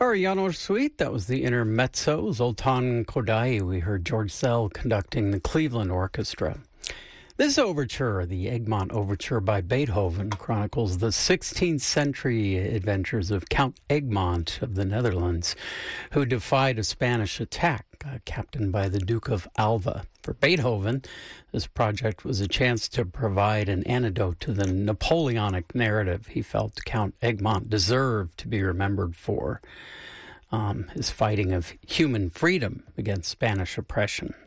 Janos Suite, that was the Intermezzo. Zoltan Kodaly, we heard George Szell conducting the Cleveland Orchestra. This overture, the Egmont Overture by Beethoven, chronicles the 16th century adventures of Count Egmont of the Netherlands, who defied a Spanish attack, captained by the Duke of Alva. For Beethoven, this project was a chance to provide an antidote to the Napoleonic narrative he felt Count Egmont deserved to be remembered for, his fighting of human freedom against Spanish oppression.